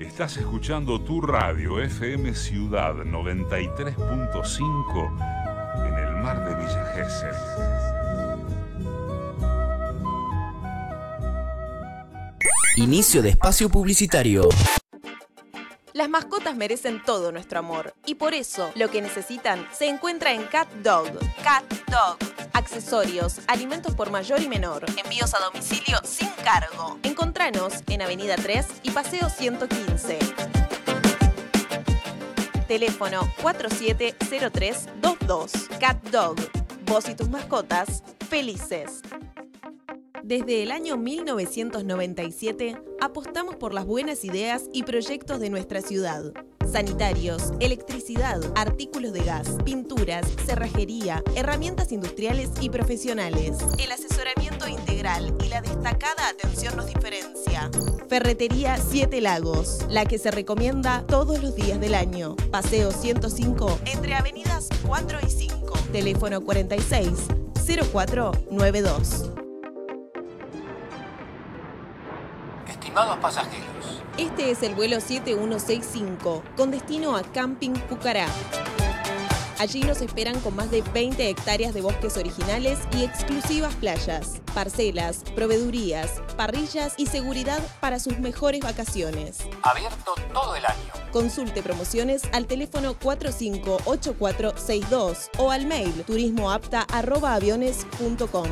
Estás escuchando tu radio FM Ciudad 93.5 en el mar de Villa Gesell. Inicio de espacio publicitario. Las mascotas merecen todo nuestro amor y por eso lo que necesitan se encuentra en Cat Dog. Cat Dog. Accesorios, alimentos por mayor y menor, envíos a domicilio sin cargo. Encontranos en Avenida 3 y Paseo 115. Teléfono 470322. Cat Dog. Vos y tus mascotas felices. Desde el año 1997 apostamos por las buenas ideas y proyectos de nuestra ciudad. Sanitarios, electricidad, artículos de gas, pinturas, cerrajería, herramientas industriales y profesionales. El asesoramiento integral y la destacada atención nos diferencia. Ferretería Siete Lagos, la que se recomienda todos los días del año. Paseo 105, entre avenidas 4 y 5. Teléfono 46 0492. Estimados pasajeros, Este es el vuelo 7165, con destino a Camping Pucará. Allí nos esperan con más de 20 hectáreas de bosques originales y exclusivas playas, parcelas, proveedurías, parrillas y seguridad para sus mejores vacaciones. abierto todo el año. Consulte promociones al teléfono 458462 o al mail turismoapta@aviones.com.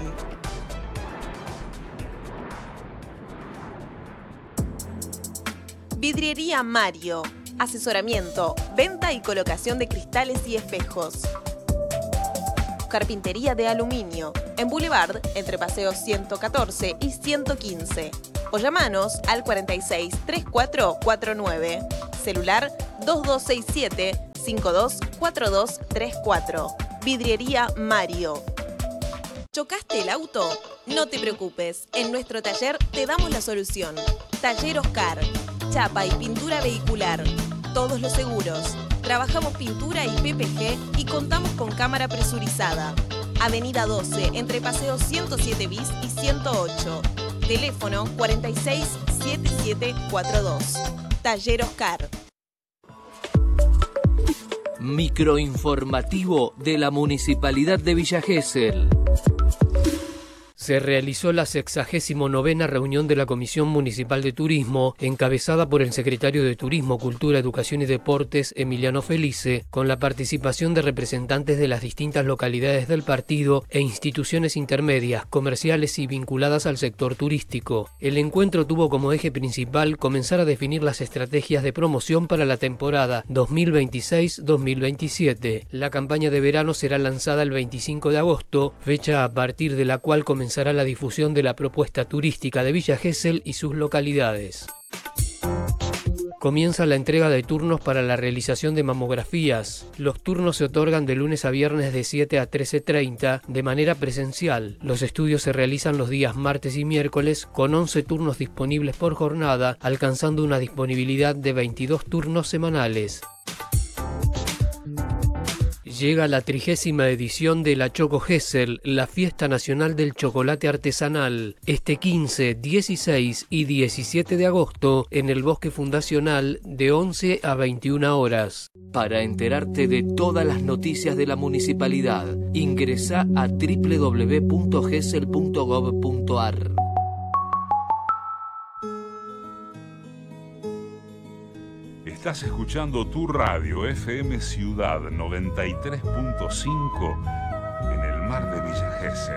Vidriería Mario. Asesoramiento, venta y colocación de cristales y espejos. Carpintería de aluminio. En Boulevard, entre Paseos 114 y 115. O llamanos al 46 3449. Celular 2267 524234. Vidriería Mario. ¿Chocaste el auto? No te preocupes. En nuestro taller te damos la solución. Taller Oscar. Chapa y pintura vehicular. Todos los seguros. Trabajamos pintura y PPG y contamos con cámara presurizada. Avenida 12, entre Paseo 107 bis y 108. Teléfono 467742. Taller Oscar. Microinformativo de la Municipalidad de Villa Gesell. Se realizó la 69ª reunión de la Comisión Municipal de Turismo, encabezada por el secretario de Turismo, Cultura, Educación y Deportes, Emiliano Felice, con la participación de representantes de las distintas localidades del partido e instituciones intermedias, comerciales y vinculadas al sector turístico. El encuentro tuvo como eje principal comenzar a definir las estrategias de promoción para la temporada 2026-2027. La campaña de verano será lanzada el 25 de agosto, fecha a partir de la cual comenzará la difusión de la propuesta turística de Villa Gesell y sus localidades. Comienza la entrega de turnos para la realización de mamografías. Los turnos se otorgan de lunes a viernes de 7 a 13:30 de manera presencial. Los estudios se realizan los días martes y miércoles con 11 turnos disponibles por jornada, alcanzando una disponibilidad de 22 turnos semanales. Llega la 30ª edición de la Choco Gesell, la fiesta nacional del chocolate artesanal, este 15, 16 y 17 de agosto en el Bosque Fundacional de 11 a 21 horas. Para enterarte de todas las noticias de la municipalidad, ingresa a www.gesell.gov.ar. Estás escuchando tu radio FM Ciudad 93.5 en el mar de Villa Gesell.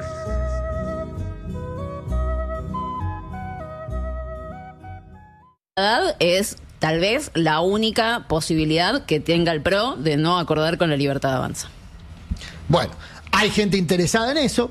Es tal vez la única posibilidad que tenga el PRO de no acordar con la Libertad Avanza. Bueno, hay gente interesada en eso.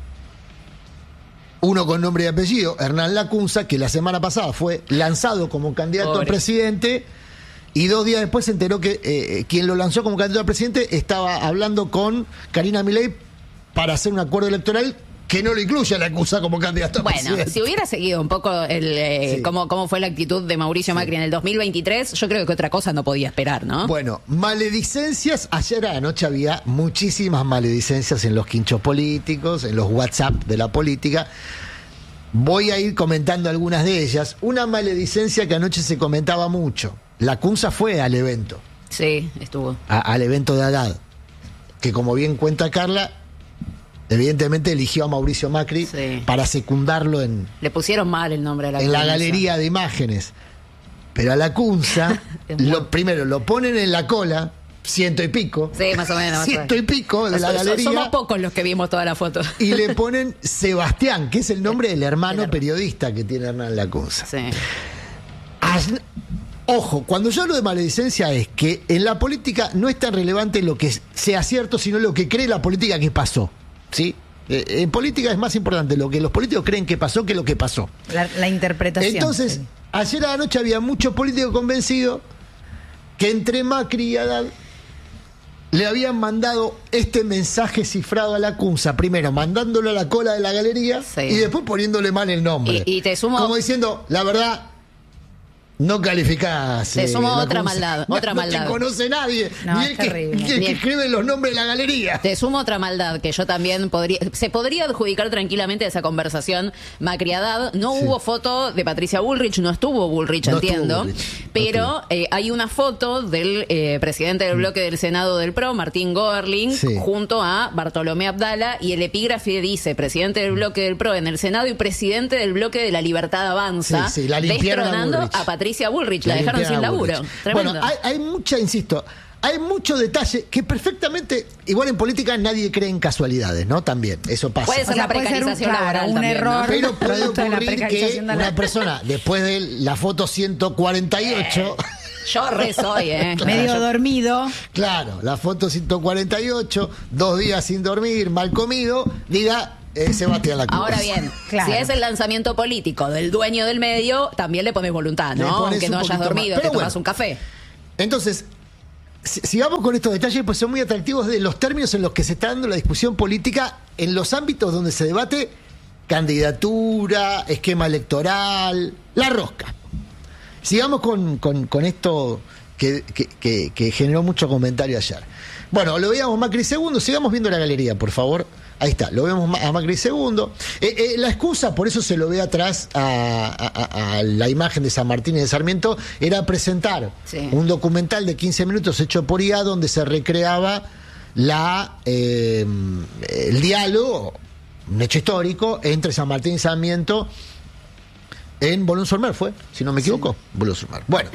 Uno con nombre y apellido, Hernán Lacunza, que la semana pasada fue lanzado como candidato a presidente. Y 2 días después se enteró que quien lo lanzó como candidato a presidente estaba hablando con Karina Milei para hacer un acuerdo electoral que no lo incluye a Lacunza como candidato a presidente. Bueno, si hubiera seguido un poco cómo fue la actitud de Mauricio Macri en el 2023, yo creo que otra cosa no podía esperar, ¿no? Bueno, maledicencias. Ayer anoche había muchísimas maledicencias en los quinchos políticos, en los WhatsApp de la política. Voy a ir comentando algunas de ellas. Una maledicencia que anoche se comentaba mucho. La Cunza fue al evento. Sí, estuvo. Al evento de Haddad. Que como bien cuenta Carla, evidentemente eligió a Mauricio Macri para secundarlo Le pusieron mal el nombre a la en la galería de imágenes. Pero a la Cunza, primero lo ponen en la cola, 100 y pico. Sí, más o menos. 100 y pico de la galería. Somos pocos los que vimos toda la foto. Y le ponen Sebastián, que es el nombre del hermano periodista que tiene Hernán Lacunza. Sí. Ojo, cuando yo hablo de maledicencia es que en la política no es tan relevante lo que sea cierto, sino lo que cree la política que pasó. ¿Sí? En política es más importante lo que los políticos creen que pasó que lo que pasó. La interpretación. Entonces, ayer a la noche había muchos políticos convencidos que entre Macri y Haddad le habían mandado este mensaje cifrado a la Cunza, primero mandándolo a la cola de la galería y después poniéndole mal el nombre. Y te sumo... Como diciendo, la verdad, no calificás. Te sumo otra Cunza. maldad, No maldad. te conoce nadie, No, ni el que escribe los nombres de la galería. Te sumo otra maldad que yo también se podría adjudicar tranquilamente a esa conversación Macri-Haddad. No hubo foto de Patricia Bullrich, no estuvo Bullrich, entiendo. Pero hay una foto del presidente del bloque del Senado del PRO, Martín Gorling, junto a Bartolomé Abdala, y el epígrafe dice: presidente del bloque del PRO en el Senado y presidente del bloque de la Libertad Avanza, destronando a Patricia Bullrich, la dejaron sin laburo. Bueno, hay mucho detalle que perfectamente, igual en política nadie cree en casualidades, ¿no? También, eso pasa. Puede ser la precarización laboral un también, error, ¿no? Pero puede producto de la ocurrir que precarización de una persona, después de la foto 148... Yo rezo hoy, medio dormido. Claro, la foto 148, 2 días sin dormir, mal comido, diga... Sebastián Lacunza. Ahora bien, si es el lanzamiento político del dueño del medio, también le pones voluntad, ¿no? Aunque no hayas dormido, te tomas un café. Entonces, sigamos con estos detalles, pues son muy atractivos de los términos en los que se está dando la discusión política en los ámbitos donde se debate candidatura, esquema electoral, la rosca. Sigamos con esto que generó mucho comentario ayer. Bueno, lo veíamos Macri segundo, sigamos viendo la galería, por favor. Ahí está, lo vemos a Macri segundo. La excusa, por eso se lo ve atrás a la imagen de San Martín y de Sarmiento, era presentar un documental de 15 minutos hecho por IA donde se recreaba el diálogo, un hecho histórico, entre San Martín y Sarmiento en Boulogne-sur-Mer, fue, si no me equivoco, Boulogne-sur-Mer. Bueno,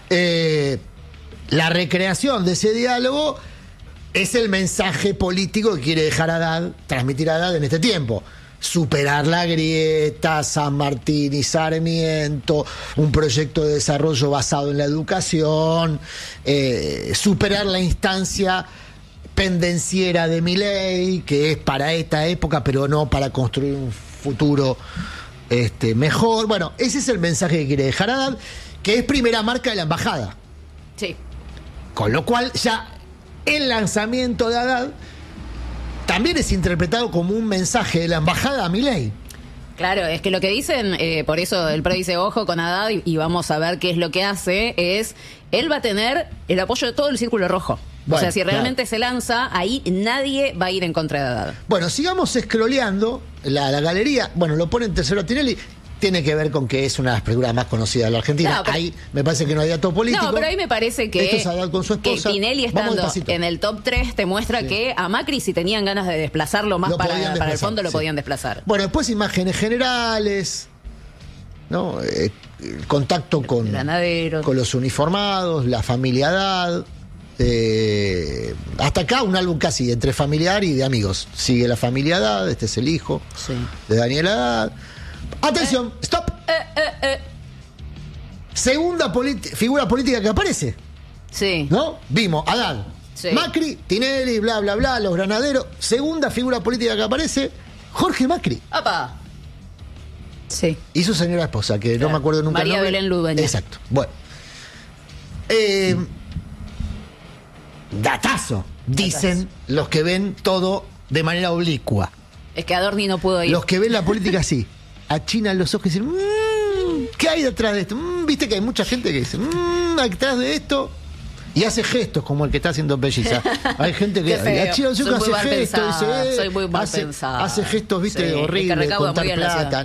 la recreación de ese diálogo es el mensaje político que quiere dejar Haddad, transmitir a Haddad en este tiempo. Superar la grieta, San Martín y Sarmiento, un proyecto de desarrollo basado en la educación, superar la instancia pendenciera de Milei, que es para esta época, pero no para construir un futuro mejor. Bueno, ese es el mensaje que quiere dejar Haddad, que es primera marca de la embajada. Sí. Con lo cual ya el lanzamiento de Haddad también es interpretado como un mensaje de la embajada a Milei. Claro, es que lo que dicen, por eso el PRO dice ojo con Haddad y vamos a ver qué es lo que hace, él va a tener el apoyo de todo el círculo rojo. Bueno, o sea, si realmente se lanza, ahí nadie va a ir en contra de Haddad. Bueno, sigamos scrolleando la galería. Bueno, lo pone en tercero a Tinelli. Tiene que ver con que es una de las películas más conocidas de la Argentina. No, pero, ahí me parece que no hay dato político. No, pero ahí me parece que, esto es Haddad con su esposa. Que Tinelli estando en el top 3 te muestra que a Macri, si tenían ganas de desplazarlo más para el fondo, lo podían desplazar. Bueno, después imágenes generales, ¿no? El contacto con los uniformados, la familia Haddad. Hasta acá un álbum casi entre familiar y de amigos. Sigue la familia Haddad, este es el hijo de Daniel Haddad. Atención, stop. Segunda figura política que aparece. Sí. ¿No? Vimos Haddad, Macri, Tinelli, bla, bla, bla, los granaderos. Segunda figura política que aparece, Jorge Macri. ¡Apa! Sí. Y su señora esposa, que no me acuerdo nunca. María Belén Ludueña. Exacto. Bueno. Datazo, dicen los que ven todo de manera oblicua. Es que Adorni no pudo ir. Los que ven la política así, achinan los ojos y dicen, ¿qué hay detrás de esto? Viste que hay mucha gente que dice, detrás de esto, y hace gestos como el que está haciendo Pelliza. Hay gente que achina los ojos, hace gestos, soy muy mal pensada. Hace gestos, viste, horribles, contar plata.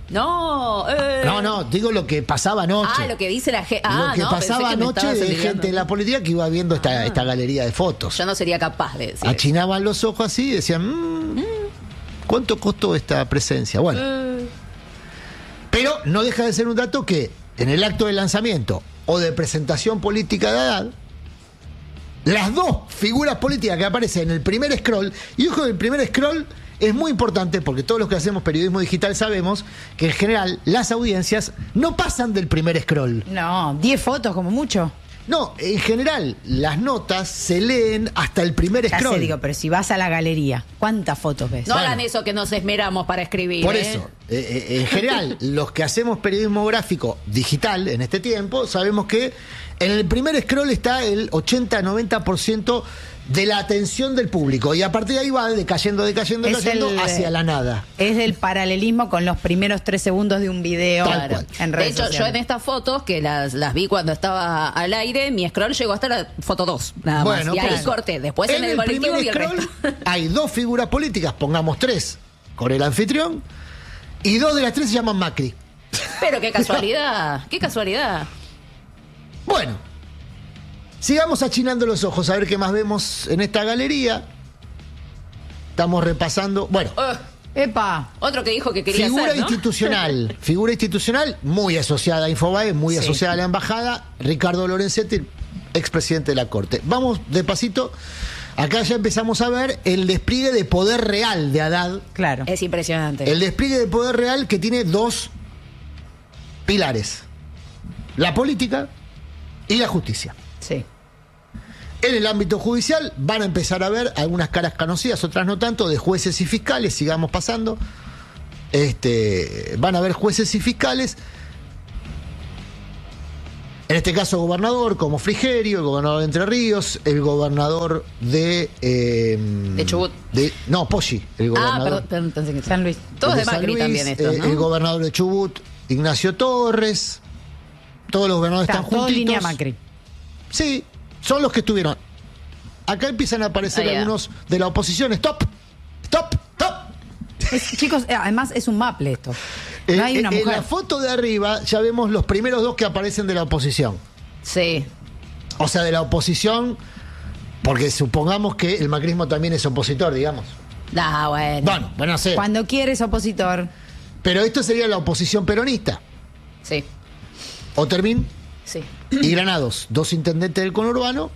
No, No, digo lo que pasaba anoche. lo que dice la gente. Lo que pasaba anoche de gente en la política que iba viendo esta galería de fotos. Yo no sería capaz de decir. Achinaban los ojos así y decían, ¿cuánto costó esta presencia? Bueno. Pero no deja de ser un dato que en el acto de lanzamiento o de presentación política de Haddad, las dos figuras políticas que aparecen en el primer scroll, y ojo, el primer scroll es muy importante porque todos los que hacemos periodismo digital sabemos que en general las audiencias no pasan del primer scroll. No, 10 fotos como mucho. No, en general las notas se leen hasta el primer Ya scroll. sé, digo, pero si vas a la galería, ¿cuántas fotos ves? No Bueno. hagan eso que nos esmeramos para escribir. Por eso, en general, los que hacemos periodismo gráfico digital en este tiempo, sabemos que en el primer scroll está el 80-90% de la atención del público. Y a partir de ahí va decayendo hacia la nada. Es el paralelismo con los primeros 3 segundos de un video Tal cual. en De redes hecho, yo sociales. en estas fotos, que las vi cuando estaba al aire, mi scroll llegó hasta la foto 2, nada más. Bueno, Y ahí pues, corté. Después en el colectivo primer vi el scroll resto. hay dos figuras políticas, pongamos 3, con el anfitrión, y 2 de las 3 se llaman Macri. Pero qué casualidad, qué casualidad. Bueno, sigamos achinando los ojos a ver qué más vemos en esta galería. Estamos repasando. Bueno, ¡Epa! Otro que dijo que quería figura ser, ¿no? institucional. Figura institucional muy asociada a Infobae, muy Sí. asociada a la embajada. Ricardo Lorenzetti, expresidente de la Corte. Vamos de pasito. Acá ya empezamos a ver el despliegue de poder real de Haddad. Claro. Es impresionante. El despliegue de poder real que tiene 2 pilares: la política y la justicia. Sí. En el ámbito judicial van a empezar a ver algunas caras conocidas, otras no tanto, de jueces y fiscales. Sigamos pasando. Van a ver jueces y fiscales. En este caso, gobernador como Frigerio, el gobernador de Entre Ríos, el gobernador de Chubut. No, Poggi, el gobernador perdón, pensé que San Luis. Todos de San Macri Luis, también estos, ¿no? el gobernador de Chubut, Ignacio Torres. Todos los gobernadores Está están todo juntitos. línea Macri. Sí, son los que estuvieron. Acá empiezan a aparecer Ah, ya. algunos de la oposición. ¡Stop! ¡Stop! ¡Stop! Chicos, además es un maple esto. No hay una En mujer. la foto de arriba ya vemos los primeros 2 que aparecen de la oposición. Sí. O sea, de la oposición, porque supongamos que el macrismo también es opositor, digamos. Bueno. Bueno, sé. Cuando quieres opositor. Pero esto sería la oposición peronista. Sí. Otermin Sí. y Granados, 2 intendentes del conurbano.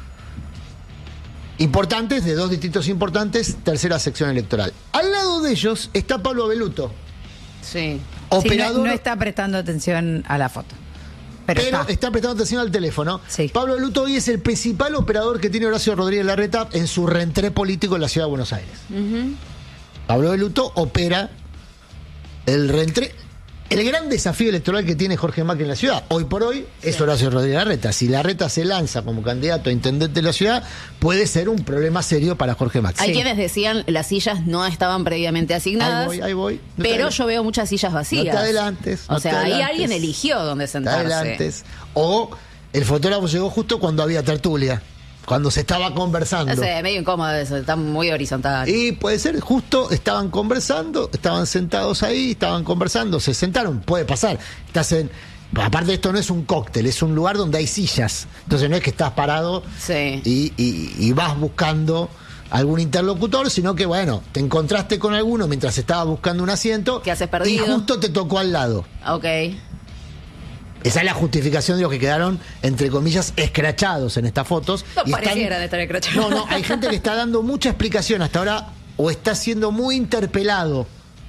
Importantes, de 2 distritos importantes, tercera sección electoral. Al lado de ellos está Pablo Beluto, Sí. Sí, operador. no está prestando atención a la foto. Pero, Pero está. está prestando atención al teléfono. Sí. Pablo Beluto hoy es el principal operador que tiene Horacio Rodríguez Larreta en su reentré político en la ciudad de Buenos Aires. Pablo Beluto opera el reentré. El gran desafío electoral que tiene Jorge Macri en la ciudad, hoy por hoy, es Horacio Rodríguez Larreta. Si Larreta se lanza como candidato a intendente de la ciudad, puede ser un problema serio para Jorge Macri. Hay quienes decían las sillas no estaban previamente asignadas. Ahí voy. No te Pero adelantes. yo veo muchas sillas vacías. No te adelantes. O sea, ahí alguien eligió dónde sentarse. Adelantes. O el fotógrafo llegó justo cuando había tertulia, cuando se estaba conversando. No sé, medio incómodo eso, está muy horizontal. Y puede ser, justo estaban conversando, estaban sentados ahí, estaban conversando, se sentaron, puede pasar. Aparte, esto no es un cóctel, es un lugar donde hay sillas. Entonces no es que estás parado Sí. y vas buscando algún interlocutor, sino que, bueno, te encontraste con alguno mientras estabas buscando un asiento. ¿Qué haces perdido? Y justo te tocó al lado. Ok. Esa es la justificación de los que quedaron, entre comillas, escrachados en estas fotos. No Y parecieran estar escrachados. No, hay gente que está dando mucha explicación hasta ahora o está siendo muy interpelado.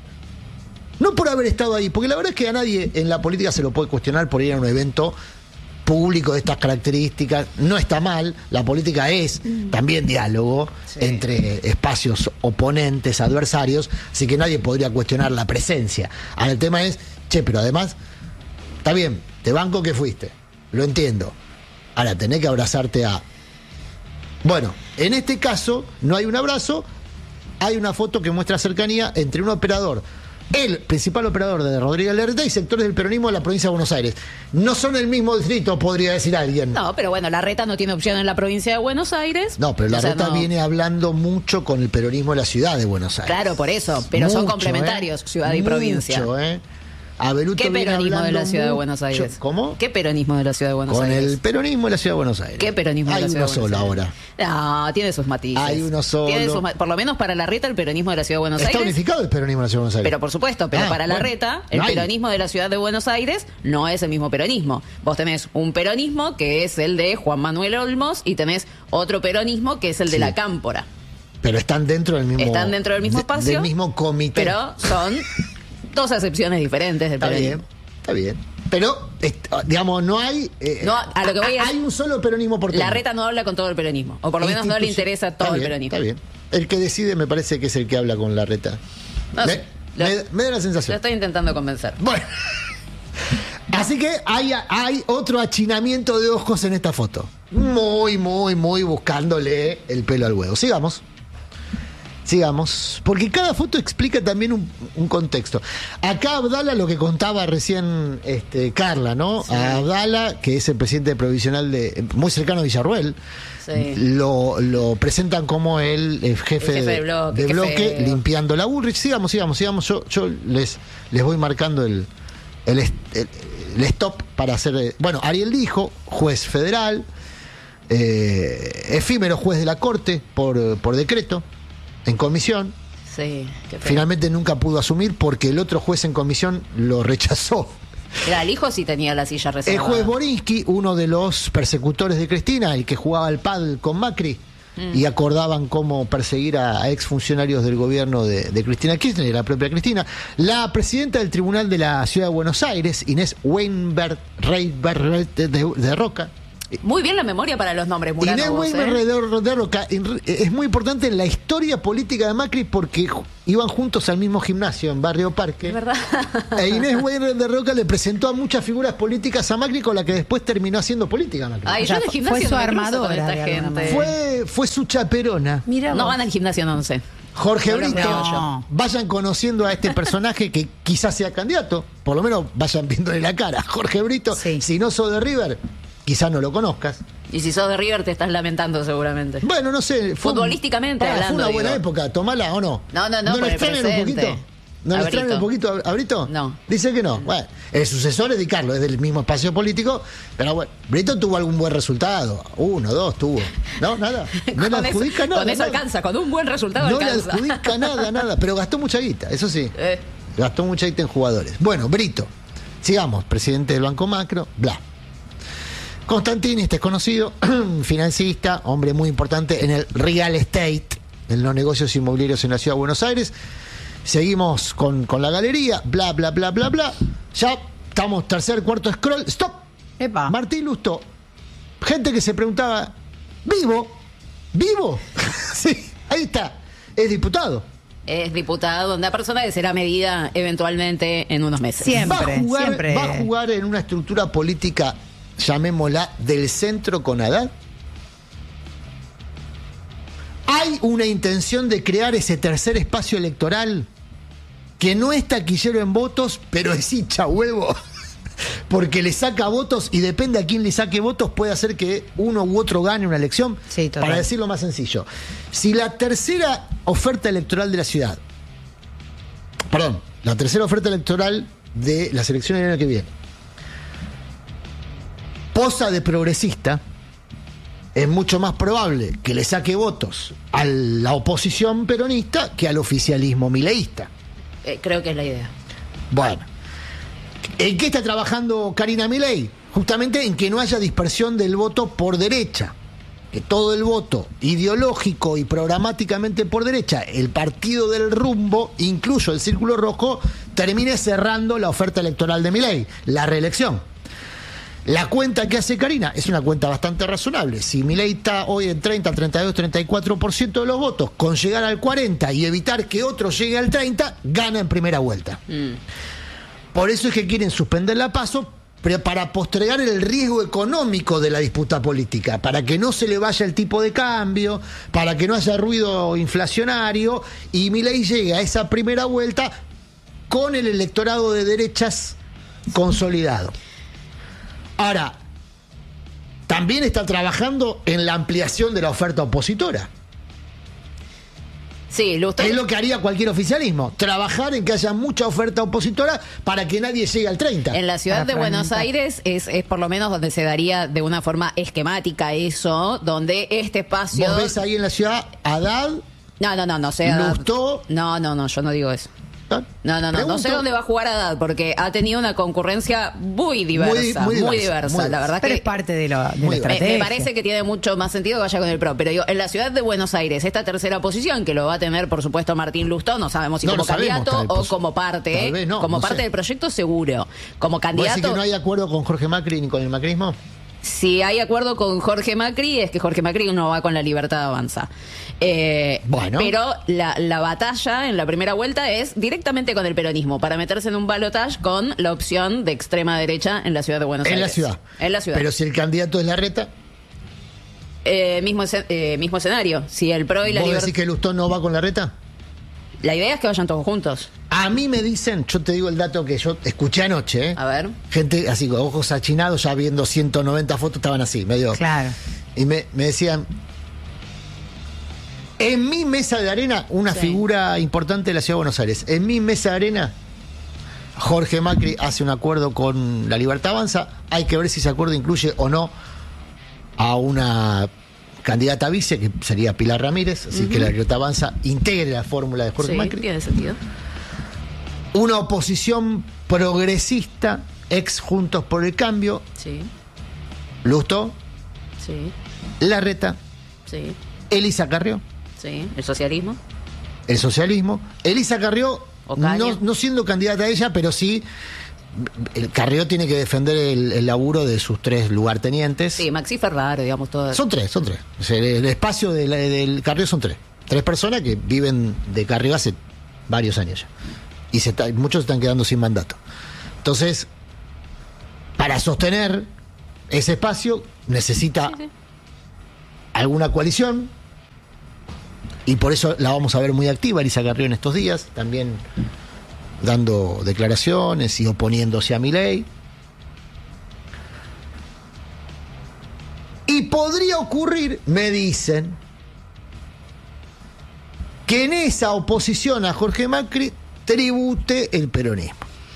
No por haber estado ahí, porque la verdad es que a nadie en la política se lo puede cuestionar por ir a un evento público de estas características. No está mal, la política es también diálogo entre espacios oponentes, adversarios, así que nadie podría cuestionar la presencia. Ahora el tema es, pero además, está bien, te banco que fuiste, lo entiendo. Ahora tenés que abrazarte a... Bueno, en este caso no hay un abrazo, hay una foto que muestra cercanía entre un operador, el principal operador de Rodríguez Larreta, y sectores del peronismo de la provincia de Buenos Aires. No son el mismo distrito, podría decir alguien. No, pero bueno, Larreta no tiene opción en la provincia de Buenos Aires. No, pero O sea, Larreta no. viene hablando mucho con el peronismo de la ciudad de Buenos Aires. Claro, por eso. Pero son Mucho, complementarios, ciudad y provincia. Mucho, Abeluto ¿Qué viene peronismo de la hablando ciudad de mucho. Buenos Aires? ¿Cómo? ¿Qué peronismo de la ciudad de Buenos Con Aires? el peronismo de la ciudad de Buenos Aires. ¿Qué peronismo de Hay la ciudad uno de Buenos solo Aires? ahora. No, tiene sus matices. Hay uno solo. Por lo menos para Larreta, el peronismo de la ciudad de Buenos Está Aires. unificado el peronismo de la ciudad de Buenos Aires. Pero por supuesto, pero para bueno. Larreta, el No hay. peronismo de la ciudad de Buenos Aires no es el mismo peronismo. Vos tenés un peronismo que es el de Juan Manuel Olmos y tenés otro peronismo que es el de Sí. la Cámpora. Pero están dentro del mismo. Están dentro del mismo espacio. Del mismo comité. Pero son dos acepciones diferentes del Está peronismo. bien, está bien. Pero, digamos, no hay. No, a lo que voy es- hay un solo peronismo porteño. Larreta no habla con todo el peronismo. O por lo menos no le interesa todo Está el bien, peronismo. Está bien. El que decide me parece que es el que habla con Larreta. No sé. Me da la Lo sensación. estoy intentando convencer. Bueno. Así que hay otro achinamiento de ojos en esta foto. Muy buscándole el pelo al huevo. Sigamos, porque cada foto explica también un contexto. Acá Abdala, lo que contaba recién Carla, ¿no? Sí. A Abdala, que es el presidente provisional muy cercano a Villarruel, Sí. lo presentan como el jefe de bloque, qué feo. limpiando la Bullrich. Sigamos. Yo les voy marcando el stop para hacer. Bueno, Ariel dijo, juez federal, efímero juez de la Corte por decreto, en comisión. Sí, qué feo. Finalmente nunca pudo asumir porque el otro juez en comisión lo rechazó. Era el hijo sí tenía la silla El reservada. juez Borinsky, uno de los persecutores de Cristina, el que jugaba al pádel con Macri, y acordaban cómo perseguir a exfuncionarios del gobierno de Cristina Kirchner y la propia Cristina. La presidenta del Tribunal de la Ciudad de Buenos Aires, Inés Weinberg de Roca. Muy bien la memoria para los nombres, Murano. Inés vos, Weinberg de Roca es muy importante en la historia política de Macri porque iban juntos al mismo gimnasio en Barrio Parque. Es verdad. E Inés Weinberg de Roca le presentó a muchas figuras políticas a Macri con la que después terminó haciendo política Macri. Ay, O sea, yo en el gimnasio fue su no me cruzo con armadora, esta de alguna gente. manera. Fue su chaperona. Mira No vos. van al gimnasio, no sé. Jorge No lo Brito. creo yo. Vayan conociendo a este personaje que quizás sea candidato. Por lo menos vayan viéndole la cara. Jorge Brito, Sí. si no sos de River, quizás no lo conozcas. Y si sos de River te estás lamentando seguramente. Bueno, no sé. Futbolísticamente Fue hablando, una buena digo. época, tomala o no. No, ¿No por lo el extrañan un presente. poquito? ¿No lo A extrañan Brito. un poquito a Brito? No. Dice que no. Bueno, el sucesor es Di Carlo, es del mismo espacio político, pero bueno, Brito tuvo algún buen resultado. 1, 2 tuvo. No, nada. No le Con eso- adjudica nada. Con eso nada. alcanza, con un buen resultado No le alcanza. adjudica nada. Pero gastó mucha guita, eso sí. Gastó mucha guita en jugadores. Bueno, Brito. Sigamos, presidente del Banco Macro, bla. Constantini, este es conocido, financista, hombre muy importante en el real estate, en los negocios inmobiliarios en la ciudad de Buenos Aires. Seguimos con la galería, bla. Ya estamos tercer, cuarto scroll. ¡Stop! Epa. Martín Lustó. Gente que se preguntaba, ¿vivo? Sí, ahí está. Es diputado. Es diputado, una persona que será medida eventualmente en unos meses. Siempre. Va a jugar en una estructura política, llamémosla, del centro con Haddad. ¿Hay una intención de crear ese tercer espacio electoral que no es taquillero en votos, pero es hincha huevo? Porque le saca votos y depende a quién le saque votos puede hacer que uno u otro gane una elección. Sí, total. Para decirlo más sencillo, si la tercera oferta electoral de la ciudad, la tercera oferta electoral de las elecciones del año que viene, posa de progresista, es mucho más probable que le saque votos a la oposición peronista que al oficialismo mileísta. Creo que es la idea. Bueno, ¿en qué está trabajando Karina Milei? Justamente en que no haya dispersión del voto por derecha. Que todo el voto ideológico y programáticamente por derecha, el partido del rumbo, incluso el Círculo Rojo, termine cerrando la oferta electoral de Milei, la reelección. La cuenta que hace Karina es una cuenta bastante razonable. Si Milei está hoy en 30, 32, 34% de los votos, con llegar al 40% y evitar que otro llegue al 30%, gana en primera vuelta. Por eso es que quieren suspender la PASO, pero para postergar el riesgo económico de la disputa política, para que no se le vaya el tipo de cambio, para que no haya ruido inflacionario, y Milei llegue a esa primera vuelta con el electorado de derechas consolidado. Ahora, también está trabajando en la ampliación de la oferta opositora. Sí, Lustó. Es lo que haría cualquier oficialismo. Trabajar en que haya mucha oferta opositora para que nadie llegue al 30. En la ciudad de Buenos fragmentar. Aires es por lo menos donde se daría de una forma esquemática eso, donde este espacio... Vos ves ahí en la ciudad Haddad, No sé. Lustó. No, yo no digo eso. ¿ah? No Pregunto. sé dónde va a jugar Haddad, porque ha tenido una concurrencia muy diversa, muy diversa, diversa. muy La verdad Pero que es parte de la Muy estrategia. me parece que tiene mucho más sentido que vaya con el PRO. Pero digo, en la ciudad de Buenos Aires, esta tercera posición, que lo va a tener, por supuesto, Martín Lustó, no sabemos si No como lo sabemos, candidato tal vez, o como parte, tal vez no, como no parte sé. del proyecto, seguro. Como ¿Vos decís candidato, que no hay acuerdo con Jorge Macri ni con el macrismo? si hay acuerdo con Jorge Macri, es que Jorge Macri no va con la Libertad Avanza. Bueno. Pero la batalla en la primera vuelta es directamente con el peronismo, para meterse en un balotaje con la opción de extrema derecha en la ciudad de Buenos En Aires. la ciudad. En la ciudad. Pero si el candidato es Larreta, Mismo escenario. Si el PRO y la ¿vos Libertad... decís que Lustó no va con Larreta? La idea es que vayan todos juntos. A mí me dicen, yo te digo el dato que yo escuché anoche, A ver. gente así con ojos achinados, ya viendo 190 fotos, estaban así, medio. Claro. Y me decían, en mi mesa de arena, una Sí. figura importante de la Ciudad de Buenos Aires, en mi mesa de arena, Jorge Macri hace un acuerdo con la Libertad Avanza, hay que ver si ese acuerdo incluye o no a una candidata a vice, que sería Pilar Ramírez, así que la Libertad Avanza integre la fórmula de Jorge Sí, Macri. tiene sentido. Una oposición progresista, ex Juntos por el Cambio, Sí, Lustó, sí, Larreta, sí, Elisa Carrió, sí. El socialismo. el socialismo. Elisa Carrió, Ocaña. no siendo candidata a ella, pero sí, el Carrió tiene que defender el laburo de sus 3 lugartenientes. Sí, Maxi Ferraro, digamos, todo. Son 3. O sea, el espacio del Carrió son 3. 3 personas que viven de Carrió hace varios años ya. Y muchos se están quedando sin mandato. Entonces, para sostener ese espacio, necesita alguna coalición. Y por eso la vamos a ver muy activa, Elisa Carrió, en estos días, también dando declaraciones y oponiéndose a Milei. Y podría ocurrir, me dicen, que en esa oposición a Jorge Macri tribute el peronismo.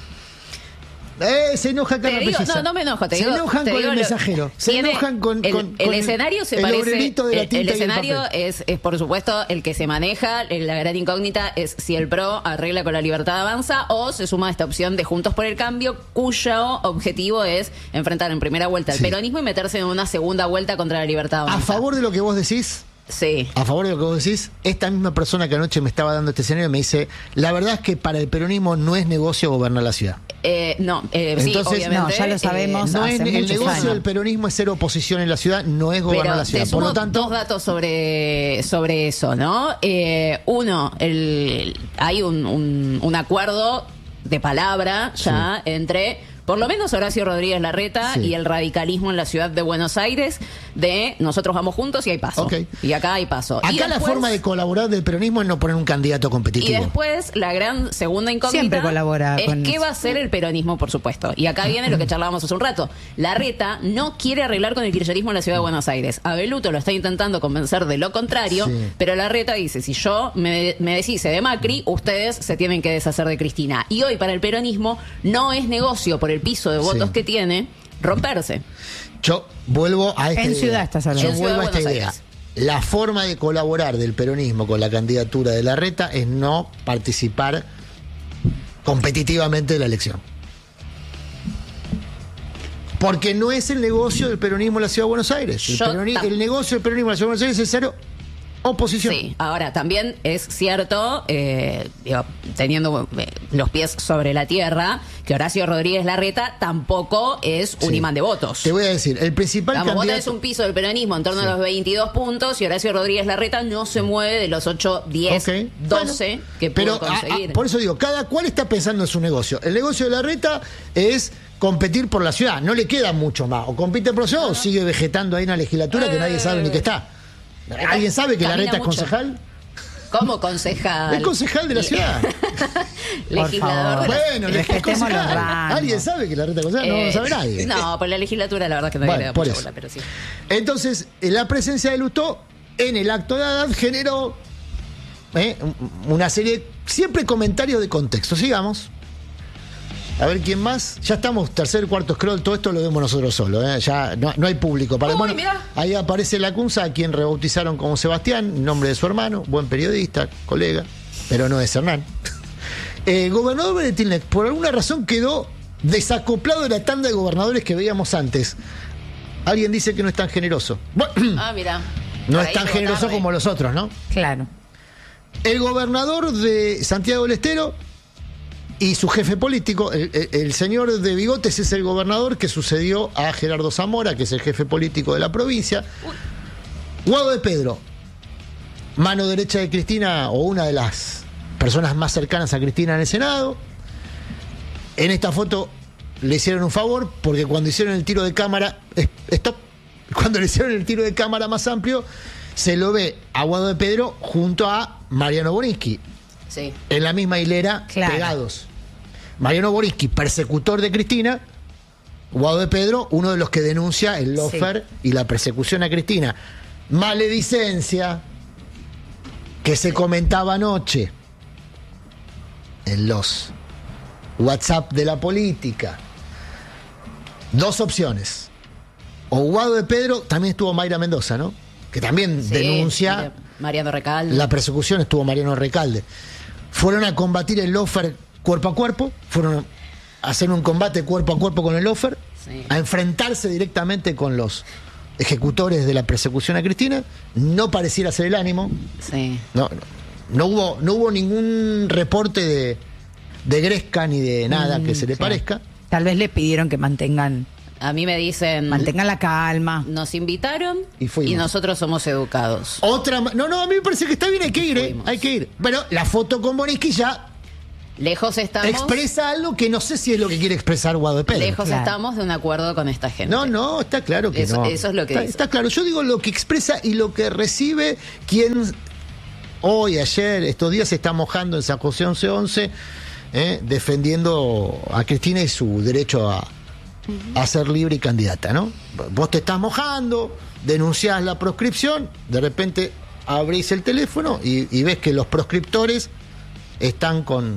Se enoja Te Carla digo, Pelliza. no me enojo, te se digo. enojan te con digo el lo- mensajero. Se tiene- enojan con el escenario se el parece. obrerito de la El tinta y el escenario papel. es, por supuesto, el que se maneja. La gran incógnita es si el PRO arregla con la Libertad Avanza o se suma a esta opción de Juntos por el Cambio, cuyo objetivo es enfrentar en primera vuelta al Sí. peronismo y meterse en una segunda vuelta contra la Libertad Avanza. A favor de lo que vos decís, Sí. a favor de lo que vos decís, esta misma persona que anoche me estaba dando este escenario me dice, la verdad es que para el peronismo no es negocio gobernar la ciudad. No, sí, Entonces, obviamente. no, ya lo sabemos. No hace es, el muchos negocio años. del peronismo es ser oposición en la ciudad, no es gobernar Pero la ciudad. te Por sumo lo tanto, 2 datos sobre eso, ¿no? Uno, hay un acuerdo de palabra ya entre, por lo menos, Horacio Rodríguez Larreta Sí. y el radicalismo en la ciudad de Buenos Aires de nosotros vamos juntos y hay paso. Ok. Y acá hay paso. acá Y la después- forma de colaborar del peronismo es no poner un candidato y competitivo. después, la gran segunda incógnita Siempre colabora es con qué eso. va a hacer el peronismo, por supuesto. Y acá viene lo que charlábamos hace un rato. Larreta no quiere arreglar con el kirchnerismo en la ciudad de Buenos Aires. Abeluto lo está intentando convencer de lo contrario, Sí. pero Larreta dice, si yo me deshice de Macri, ustedes se tienen que deshacer de Cristina. Y hoy para el peronismo no es negocio por el piso de votos Sí. que tiene romperse. Yo vuelvo a esta En idea. ciudad estás hablando. Yo En Ciudad vuelvo a de esta Buenos idea. Aires. La forma de colaborar del peronismo con la candidatura de Larreta es no participar competitivamente de la elección. Porque no es el negocio del peronismo en la Ciudad de Buenos Aires. El negocio del peronismo en la Ciudad de Buenos Aires es ser oposición. Sí, ahora también es cierto, teniendo los pies sobre la tierra, que Horacio Rodríguez Larreta tampoco es un Sí. imán de votos. Te voy a decir, el principal Vamos, vos tenés candidato... un piso del peronismo en torno a los 22 puntos y Horacio Rodríguez Larreta no se mueve de los 8, 10, Ok. 12 Bueno, que pero pudo conseguir. por eso digo, cada cual está pensando en su negocio. El negocio de Larreta es competir por la ciudad, no le queda mucho más. O compite por la ciudad o sigue vegetando ahí en la legislatura que nadie sabe ni que está. ¿Alguien sabe que Camina Larreta es mucho. concejal? ¿Cómo concejal? Es concejal de la ciudad. Legislador de la- Bueno, es Respetemos los concejal. rangos. ¿Alguien sabe que Larreta es concejal? No lo sabe nadie. No, por la legislatura la verdad que no Bueno, le da por mucha eso. bola, pero sí. Entonces, la presencia de Lustó en el acto de Haddad generó una serie, siempre comentarios de contexto. Sigamos. A ver quién más. Ya estamos, tercer, cuarto scroll, todo esto lo vemos nosotros solos. Ya no hay público. Bueno, ahí aparece Lacunza, a quien rebautizaron como Sebastián, nombre de su hermano, buen periodista, colega, pero no es Hernán. Gobernador Beretilnec, por alguna razón quedó desacoplado de la tanda de gobernadores que veíamos antes. Alguien dice que no es tan generoso. Mira. No es tan generoso como los otros, ¿no? Claro. El gobernador de Santiago del Estero y su jefe político, el señor de Bigotes, es el gobernador que sucedió a Gerardo Zamora, que es el jefe político de la provincia. Guado de Pedro, mano derecha de Cristina, o una de las personas más cercanas a Cristina en el Senado. En esta foto le hicieron un favor, porque cuando hicieron el tiro de cámara, cuando le hicieron el tiro de cámara más amplio, se lo ve a Guado de Pedro junto a Mariano Borinsky. Sí. En la misma hilera, pegados. Mariano Borinsky, persecutor de Cristina. Guado de Pedro, uno de los que denuncia el lawfare y la persecución a Cristina. Maledicencia que se comentaba anoche en los WhatsApp de la política. Dos opciones. O Guado de Pedro, también estuvo Mayra Mendoza, ¿no? Que también denuncia Mariano Recalde. La persecución, estuvo Mariano Recalde. Fueron a combatir el lawfare cuerpo a cuerpo, fueron a hacer un combate cuerpo a cuerpo con el lawfare, a enfrentarse directamente con los ejecutores de la persecución a Cristina. No pareciera ser el ánimo. Sí. No hubo ningún reporte de Gresca ni de nada que se le parezca. Tal vez le pidieron que mantengan la calma. Nos invitaron y nosotros somos educados. No, a mí me parece que está bien, hay que ir, hay que ir. Bueno, la foto con Borinsky ya lejos estamos. Expresa algo que no sé si es lo que quiere expresar Guado de Pedro. Lejos estamos de un acuerdo con esta gente. No, está claro que eso, no. Eso es lo que está claro. Yo digo lo que expresa y lo que recibe quien hoy, ayer, estos días se está mojando en San José 1111, defendiendo a Cristina y su derecho a ser libre y candidata, ¿no? Vos te estás mojando, denunciás la proscripción, de repente abrís el teléfono y ves que los proscriptores están con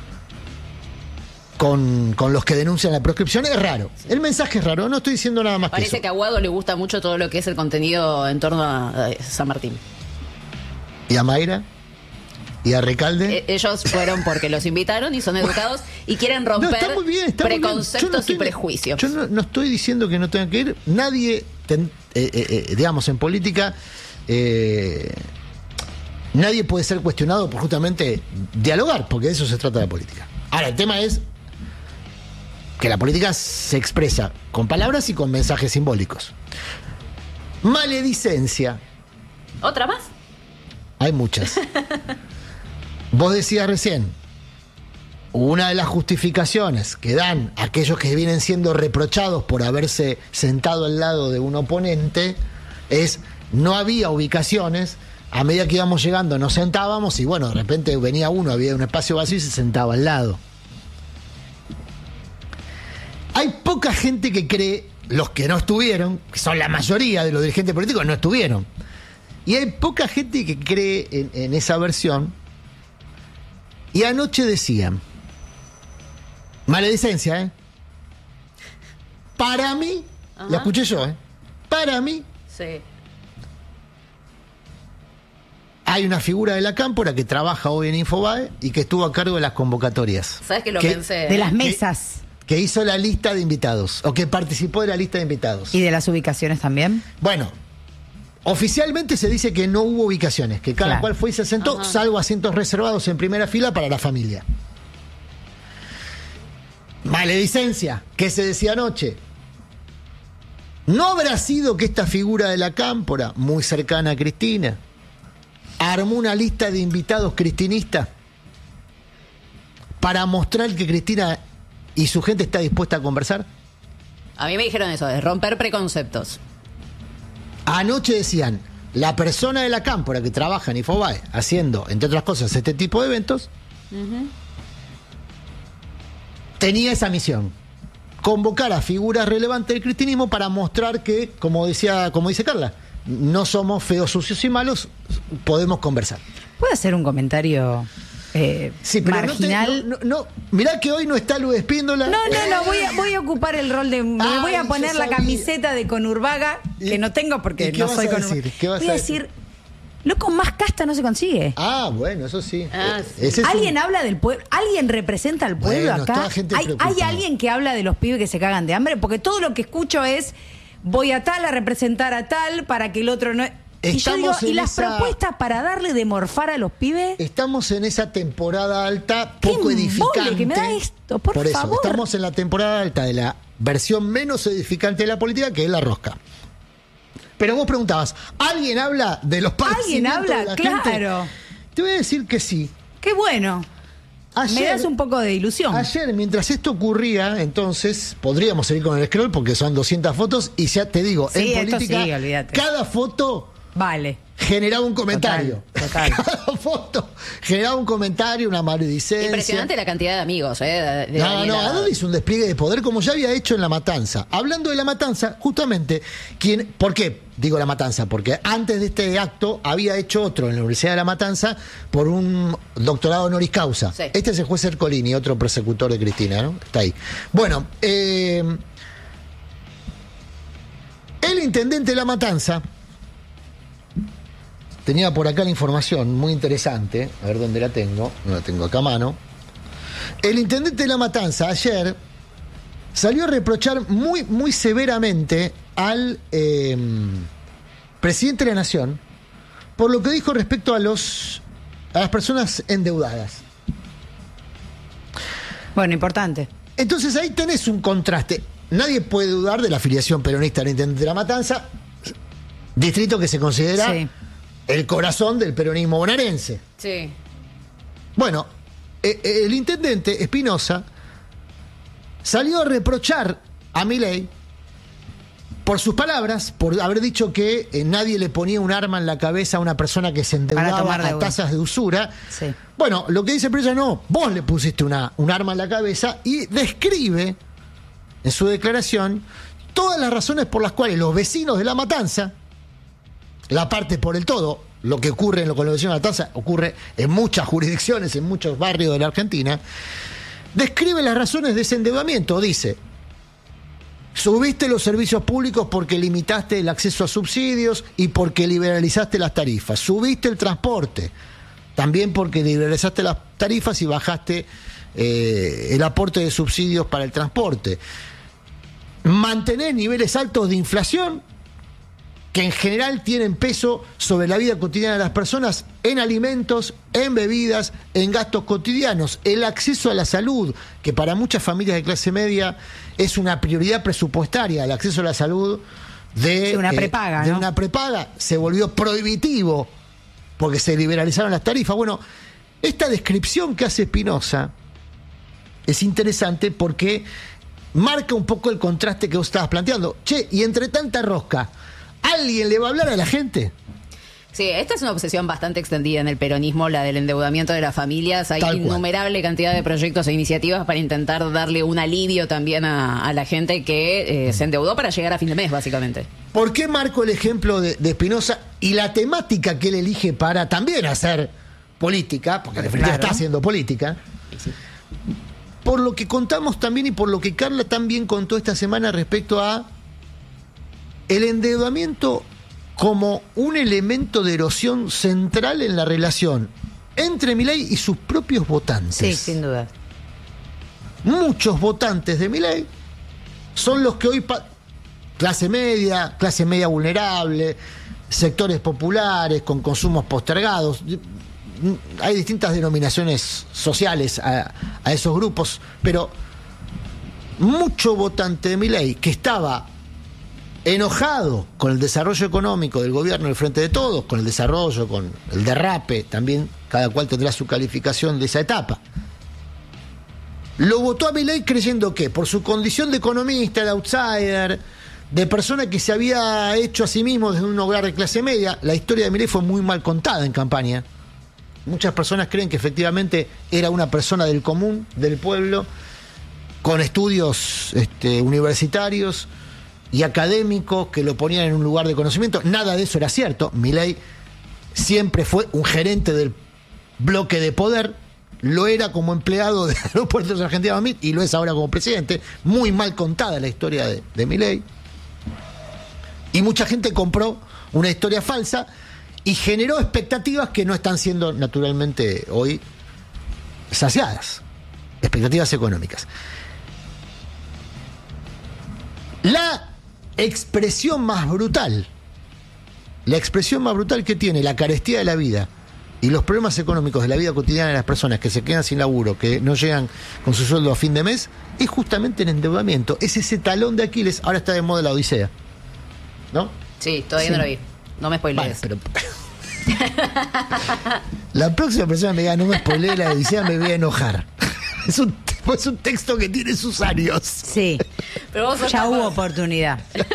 los que denuncian la proscripción. Es raro. El mensaje es raro, no estoy diciendo nada más que eso. Parece que a Guado le gusta mucho todo lo que es el contenido en torno a San Martín. ¿Y a Mayra? ¿Y a Recalde? Ellos fueron porque los invitaron y son educados y quieren romper preconceptos y prejuicios. Yo no estoy diciendo que no tengan que ir. Nadie, digamos, en política, nadie puede ser cuestionado por justamente dialogar, porque de eso se trata la política. Ahora, el tema es que la política se expresa con palabras y con mensajes simbólicos. Maledicencia. ¿Otra más? Hay muchas. Vos decías recién, una de las justificaciones que dan aquellos que vienen siendo reprochados por haberse sentado al lado de un oponente es: no había ubicaciones, a medida que íbamos llegando nos sentábamos y bueno, de repente venía uno, había un espacio vacío y se sentaba al lado. Hay poca gente que cree, los que no estuvieron, que son la mayoría de los dirigentes políticos, no estuvieron. Y hay poca gente que cree en esa versión. Y anoche decían, maledicencia, para mí, la escuché yo, para mí, hay una figura de la Cámpora que trabaja hoy en Infobae y que estuvo a cargo de las convocatorias. ¿Sabes que lo pensé? De las mesas. Que hizo la lista de invitados, o que participó de la lista de invitados. ¿Y de las ubicaciones también? Bueno, oficialmente se dice que no hubo ubicaciones, que cada cual fue y se sentó, salvo asientos reservados en primera fila para la familia. Maledicencia, que se decía anoche. ¿No habrá sido que esta figura de la Cámpora, muy cercana a Cristina, armó una lista de invitados cristinistas para mostrar que Cristina y su gente está dispuesta a conversar? A mí me dijeron eso, de romper preconceptos. Anoche decían, la persona de la Cámpora que trabaja en Infobae, haciendo, entre otras cosas, este tipo de eventos, tenía esa misión: convocar a figuras relevantes del cristianismo para mostrar que, como dice Carla, no somos feos, sucios y malos, podemos conversar. ¿Puedo hacer un comentario Sí, pero marginal? No, mirá que hoy no está Lu Espíndola. No, voy a ocupar el rol de... Me voy a poner la camiseta de Conurbaga, que no tengo porque no soy Conurbaga. ¿Qué vas voy a decir, loco, más casta no se consigue. Bueno, eso sí. ¿Alguien habla del pueblo? ¿Alguien representa al pueblo acá? ¿Hay alguien que habla de los pibes que se cagan de hambre? Porque todo lo que escucho es, voy a tal a representar a tal para que el otro no... Y yo digo, ¿y las propuestas para darle de morfar a los pibes? Estamos en esa temporada alta poco edificante. Que me da esto, por favor. Eso, estamos en la temporada alta de la versión menos edificante de la política, que es la rosca. Pero vos preguntabas, ¿alguien habla de los padecimientos ¿Alguien habla? de la Claro. gente? Te voy a decir que sí. Qué bueno. Me das un poco de ilusión. Ayer, mientras esto ocurría, entonces, podríamos seguir con el scroll porque son 200 fotos y ya te digo, sí, en política, sí, olvídate. Cada foto vale. Generaba un comentario. Total. Cada foto generaba un comentario, una maledicencia. Impresionante la cantidad de amigos, Adán hizo un despliegue de poder como ya había hecho en La Matanza. Hablando de La Matanza, justamente, ¿por qué digo La Matanza? Porque antes de este acto había hecho otro en la Universidad de La Matanza por un doctorado honoris causa. Sí. Este es el juez Ercolini, otro persecutor de Cristina, ¿no? Está ahí. Bueno, el intendente de La Matanza... Tenía por acá la información muy interesante, a ver dónde la tengo, no la tengo acá a mano. El intendente de La Matanza ayer salió a reprochar muy, muy severamente al presidente de la Nación por lo que dijo respecto a las personas endeudadas. Bueno, importante. Entonces ahí tenés un contraste. Nadie puede dudar de la afiliación peronista del intendente de La Matanza, distrito que se considera... Sí. El corazón del peronismo bonaerense. Sí. Bueno, el intendente Espinosa salió a reprochar a Milei por sus palabras, por haber dicho que nadie le ponía un arma en la cabeza a una persona que se endeudaba a tasas de usura. Sí. Bueno, lo que dice Espinosa, no, vos le pusiste un arma en la cabeza y describe en su declaración todas las razones por las cuales los vecinos de La Matanza, la parte por el todo, lo que ocurre con los vecinos de La Matanza ocurre en muchas jurisdicciones, en muchos barrios de la Argentina, describe las razones de ese endeudamiento. Dice, subiste los servicios públicos porque limitaste el acceso a subsidios y porque liberalizaste las tarifas. Subiste el transporte, también porque liberalizaste las tarifas y bajaste el aporte de subsidios para el transporte. Mantenés niveles altos de inflación que en general tienen peso sobre la vida cotidiana de las personas, en alimentos, en bebidas, en gastos cotidianos, el acceso a la salud, que para muchas familias de clase media es una prioridad presupuestaria, el acceso a la salud de una prepaga, de ¿no? una prepaga, se volvió prohibitivo porque se liberalizaron las tarifas. Bueno, esta descripción que hace Espinosa es interesante porque marca un poco el contraste que vos estabas planteando. Che, y entre tanta rosca, ¿alguien le va a hablar a la gente? Sí, esta es una obsesión bastante extendida en el peronismo, la del endeudamiento de las familias. Hay innumerable cantidad de proyectos e iniciativas para intentar darle un alivio también a la gente que se endeudó para llegar a fin de mes, básicamente. ¿Por qué marco el ejemplo de Espinosa y la temática que él elige para también hacer política? Porque en definitiva está haciendo política. Sí. Por lo que contamos también y por lo que Carla también contó esta semana respecto a el endeudamiento como un elemento de erosión central en la relación entre Milei y sus propios votantes. Sí, sin duda. Muchos votantes de Milei son los que hoy clase media vulnerable, sectores populares con consumos postergados. Hay distintas denominaciones sociales a esos grupos, pero mucho votante de Milei que estaba enojado con el desarrollo económico del gobierno del Frente de Todos, con el desarrollo, con el derrape, también cada cual tendrá su calificación de esa etapa. Lo votó a Milei creyendo que, por su condición de economista, de outsider, de persona que se había hecho a sí mismo desde un hogar de clase media, la historia de Milei fue muy mal contada en campaña. Muchas personas creen que efectivamente era una persona del común, del pueblo, con estudios universitarios y académicos que lo ponían en un lugar de conocimiento. Nada de eso era cierto. Milei siempre fue un gerente del bloque de poder, lo era como empleado de Aeropuertos Argentinos y lo es ahora como presidente. Muy mal contada la historia de Milei. Y mucha gente compró una historia falsa y generó expectativas que no están siendo naturalmente hoy saciadas. Expectativas económicas. La expresión más brutal que tiene la carestía de la vida y los problemas económicos de la vida cotidiana de las personas que se quedan sin laburo, que no llegan con su sueldo a fin de mes, es justamente el endeudamiento. Es ese talón de Aquiles. Ahora está de moda la Odisea, ¿no? Sí, todavía no lo vi. No me spoilees. Vale, pero la próxima persona me diga no me spoilees la Odisea, me voy a enojar. Es un texto que tiene sus años. Sí. Pero vos ya hubo oportunidad.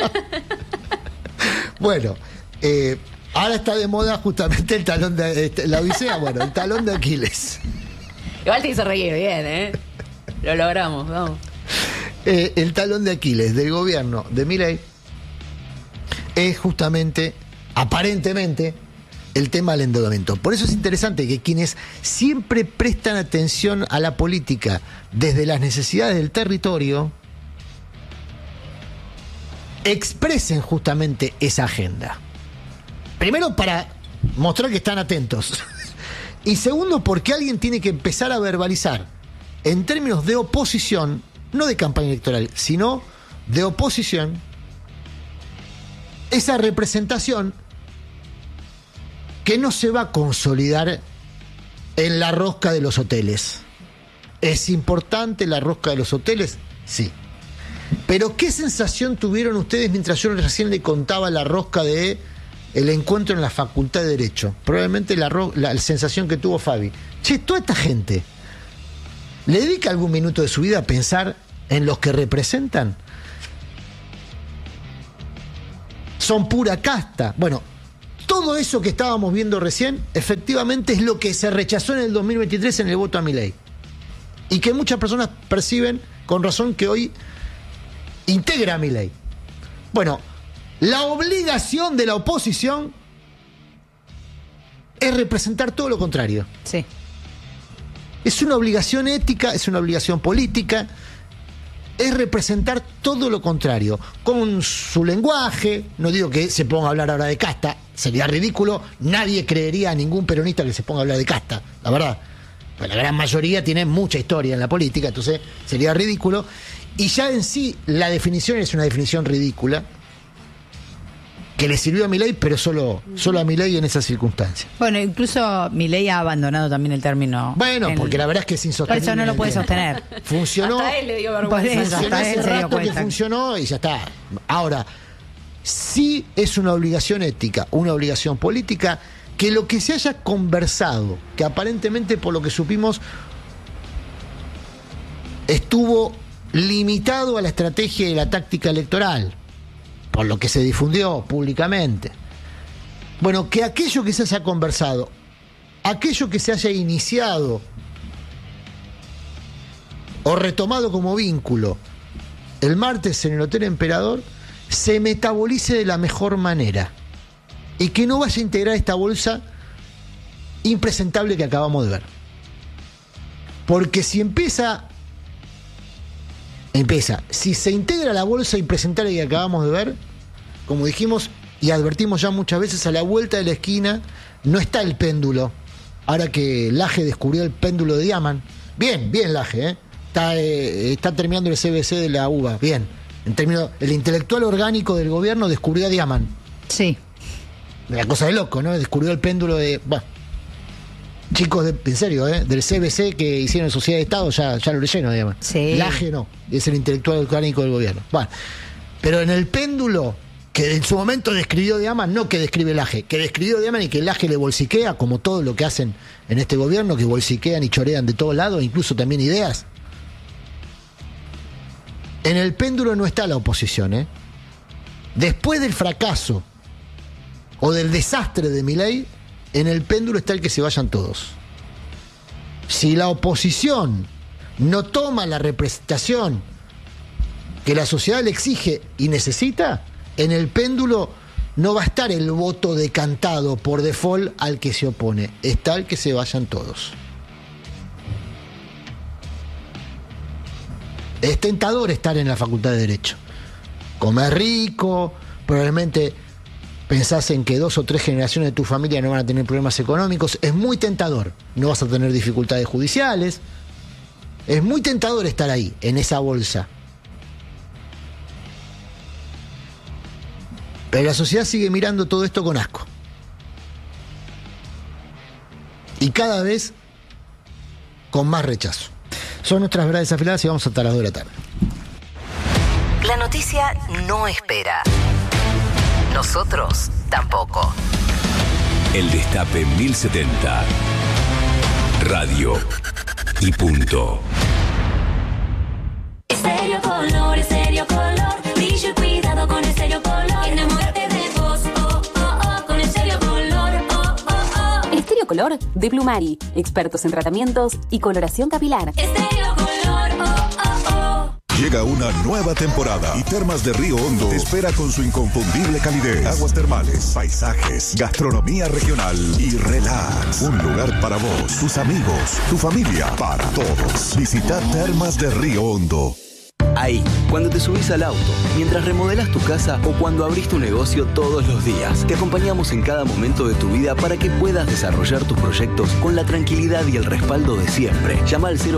Bueno, ahora está de moda justamente el talón de la Odisea, bueno, el talón de Aquiles. Igual te hizo reír bien, ¿eh? Lo logramos, vamos. El talón de Aquiles del gobierno de Milei es justamente, aparentemente, el tema del endeudamiento. Por eso es interesante que quienes siempre prestan atención a la política desde las necesidades del territorio expresen justamente esa agenda. Primero, para mostrar que están atentos. Y segundo, porque alguien tiene que empezar a verbalizar en términos de oposición, no de campaña electoral, sino de oposición, esa representación que no se va a consolidar en la rosca de los hoteles. ¿Es importante la rosca de los hoteles? Sí. Pero ¿qué sensación tuvieron ustedes mientras yo recién le contaba la rosca de el encuentro en la Facultad de Derecho? Probablemente la sensación que tuvo Fabi. Che, toda esta gente, ¿le dedica algún minuto de su vida a pensar en los que representan? Son pura casta. Bueno, todo eso que estábamos viendo recién, efectivamente es lo que se rechazó en el 2023 en el voto a Milei. Y que muchas personas perciben con razón que hoy integra a Milei. Bueno, la obligación de la oposición es representar todo lo contrario. Sí. Es una obligación ética, es una obligación política, es representar todo lo contrario, con su lenguaje. No digo que se ponga a hablar ahora de casta, sería ridículo, nadie creería a ningún peronista que se ponga a hablar de casta, la verdad. Pues la gran mayoría tiene mucha historia en la política, entonces sería ridículo. Y ya en sí la definición es una definición ridícula, que le sirvió a Milei, pero solo a Milei en esas circunstancias. Bueno, incluso Milei ha abandonado también el término. Bueno, porque la verdad es que es insostenible. Por eso no lo puede sostener. Funcionó. Hasta él le dio vergüenza. Por eso, Funcionó hasta él hace se dio rato que cuenta. funcionó y ya está. Ahora, sí es una obligación ética, una obligación política, que lo que se haya conversado, que aparentemente por lo que supimos estuvo limitado a la estrategia y la táctica electoral, por lo que se difundió públicamente. Bueno, que aquello que se haya conversado, aquello que se haya iniciado o retomado como vínculo el martes en el Hotel Emperador, se metabolice de la mejor manera y que no vaya a integrar esta bolsa impresentable que acabamos de ver. Porque si si se integra la bolsa impresentable que acabamos de ver, como dijimos y advertimos ya muchas veces, a la vuelta de la esquina no está el péndulo. Ahora que Laje descubrió el péndulo de Diamant, bien Laje, está terminando el CBC de la UBA, bien. En términos, el intelectual orgánico del gobierno descubrió a Diamant. Sí. Una cosa de loco, ¿no? Descubrió el péndulo de... Bueno, chicos, en serio, del CBC que hicieron en Sociedad de Estado, ya lo leyeron, Diamant. Sí. Laje no, es el intelectual orgánico del gobierno. Bueno, pero en el péndulo que en su momento describió Diamant, no que describe Laje, que describió Diamant y que Laje le bolsiquea, como todo lo que hacen en este gobierno, que bolsiquean y chorean de todos lados, incluso también ideas. En el péndulo no está la oposición, Después del fracaso o del desastre de Milei, en el péndulo está el que se vayan todos. Si la oposición no toma la representación que la sociedad le exige y necesita, en el péndulo no va a estar el voto decantado por default al que se opone. Está el que se vayan todos. Es tentador estar en la Facultad de Derecho. Comer rico, probablemente pensás en que 2 o 3 generaciones de tu familia no van a tener problemas económicos. Es muy tentador. No vas a tener dificultades judiciales. Es muy tentador estar ahí, en esa bolsa. Pero la sociedad sigue mirando todo esto con asco. Y cada vez con más rechazo. Son nuestras verdades afiladas y vamos hasta las 2 de la tarde. La noticia no espera. Nosotros tampoco. El Destape 1070. Radio y punto. Estéreo Color, Estéreo Color. Brillo y cuidado con Estéreo Color. Enamórate de vos, oh, oh, oh, con Estéreo Color, oh, oh, oh. Estéreo Color de Plumari. Expertos en tratamientos y coloración capilar. Estéreo Color, oh, oh, oh. Llega una nueva temporada y Termas de Río Hondo te espera con su inconfundible calidez, aguas termales, paisajes, gastronomía regional y relax. Un lugar para vos, tus amigos, tu familia, para todos. Visita Termas de Río Hondo. Ahí, cuando te subís al auto, mientras remodelas tu casa o cuando abrís tu negocio todos los días, te acompañamos en cada momento de tu vida para que puedas desarrollar tus proyectos con la tranquilidad y el respaldo de siempre. Llama al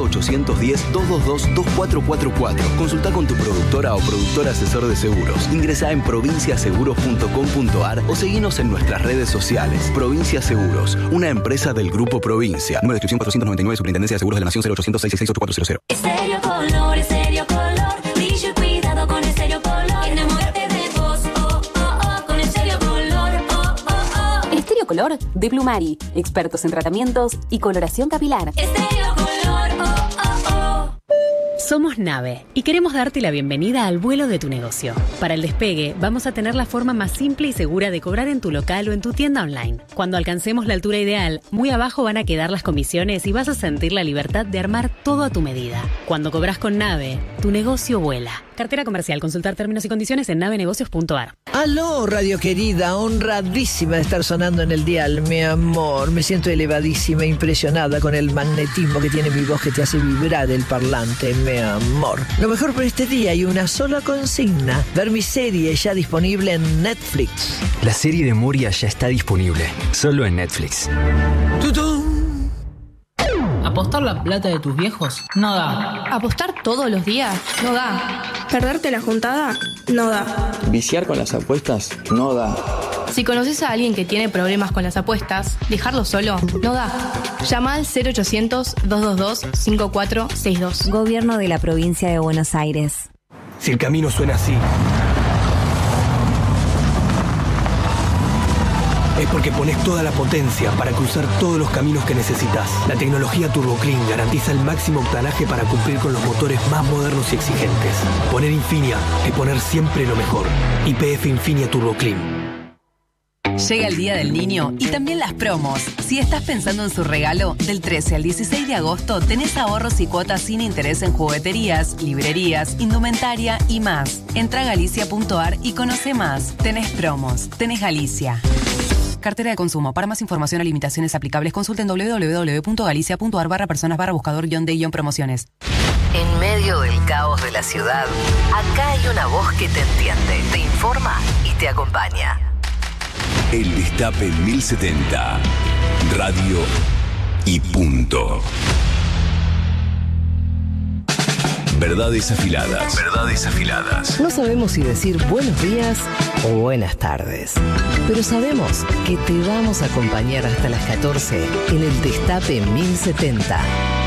0810-222-2444. Consulta con tu productora o productor asesor de seguros. Ingresá en provinciaseguros.com.ar o seguinos en nuestras redes sociales. Provincia Seguros, una empresa del Grupo Provincia. Número de inscripción 499, Superintendencia de Seguros de la Nación, 0800-666-8400. Estéreo Color, Estéreo Color. Brillo y cuidado con Estéreo Color. Enamórate de vos, oh, oh, oh, con Estéreo Color, oh, oh, oh. Estéreo Color de Plumari. Expertos en tratamientos y coloración capilar. Estéreo Color, oh, oh, oh. Somos Nave y queremos darte la bienvenida al vuelo de tu negocio. Para el despegue, vamos a tener la forma más simple y segura de cobrar en tu local o en tu tienda online. Cuando alcancemos la altura ideal, muy abajo van a quedar las comisiones y vas a sentir la libertad de armar todo a tu medida. Cuando cobras con Nave, tu negocio vuela. Cartera comercial. Consultar términos y condiciones en navenegocios.ar. Aló, radio querida, honradísima de estar sonando en el dial, mi amor. Me siento elevadísima, impresionada con el magnetismo que tiene mi voz que te hace vibrar el parlante, mi amor. Lo mejor por este día y una sola consigna: ver mi serie ya disponible en Netflix. La serie de Moria ya está disponible, solo en Netflix. ¡Tutún! ¿Apostar la plata de tus viejos? No da. ¿Apostar todos los días? No da. ¿Perderte la juntada? No da. ¿Viciar con las apuestas? No da. Si conoces a alguien que tiene problemas con las apuestas, dejarlo solo no da. Llama al 0800-222-5462. Gobierno de la Provincia de Buenos Aires. Si el camino suena así, es porque pones toda la potencia para cruzar todos los caminos que necesitas. La tecnología Turbo Clean garantiza el máximo octanaje para cumplir con los motores más modernos y exigentes. Poner Infinia es poner siempre lo mejor. YPF Infinia Turbo Clean. Llega el Día del Niño y también las promos. Si estás pensando en su regalo, del 13 al 16 de agosto tenés ahorros y cuotas sin interés en jugueterías, librerías, indumentaria y más. Entra a galicia.ar y conoce más. Tenés promos. Tenés Galicia. Cartera de consumo. Para más información o limitaciones aplicables, consulten www.galicia.ar/personas/buscador-de-promociones. En medio del caos de la ciudad, acá hay una voz que te entiende, te informa y te acompaña. El Destape 1070. Radio y punto. Verdades afiladas. Verdades afiladas. No sabemos si decir buenos días o buenas tardes, pero sabemos que te vamos a acompañar hasta las 14 en el Destape 1070.